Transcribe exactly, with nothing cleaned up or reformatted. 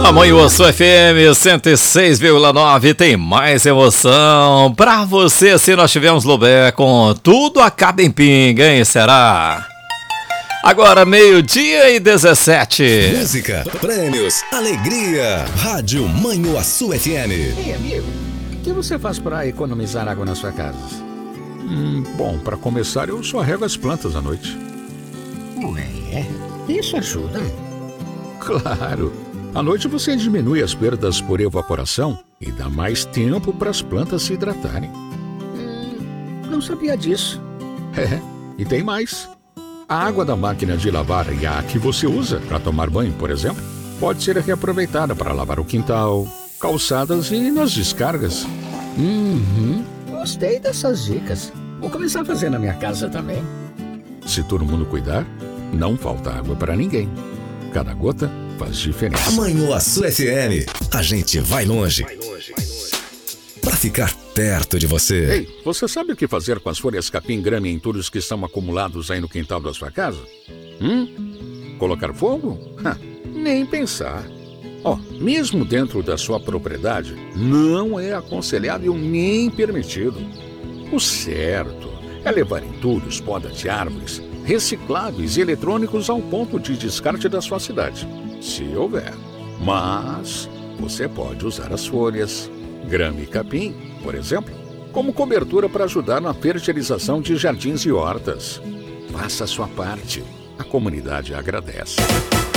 Tamanho Osso F M cento e seis vírgula nove tem mais emoção pra você. Se nós tivermos Lobé com Tudo Acaba em Pinga, hein? Será? Agora meio-dia e dezessete. Música, prêmios, alegria. Rádio Manhuaçu F M. Ei, amigo, o que você faz para economizar água na sua casa? Hum, bom, para começar eu só rego as plantas à noite. Ué, isso ajuda? Claro. À noite você diminui as perdas por evaporação e dá mais tempo para as plantas se hidratarem. Hum, não sabia disso. É, e tem mais. A água da máquina de lavar e a que você usa para tomar banho, por exemplo, pode ser reaproveitada para lavar o quintal, calçadas e nas descargas. Uhum, gostei dessas dicas. Vou começar a fazer na minha casa também. Se todo mundo cuidar, não falta água para ninguém. Cada gota faz diferença. Manhuaçu F M, a gente vai longe. Para ficar perto de você. Ei, você sabe o que fazer com as folhas capim, grama e entulhos que estão acumulados aí no quintal da sua casa? Hum? Colocar fogo? Ha, nem pensar. Ó, mesmo dentro da sua propriedade, não é aconselhável nem permitido. O certo é levar entulhos, podas de árvores, recicláveis e eletrônicos ao ponto de descarte da sua cidade, se houver. Mas você pode usar as folhas, grama e capim, por exemplo, como cobertura para ajudar na fertilização de jardins e hortas. Faça a sua parte. A comunidade agradece.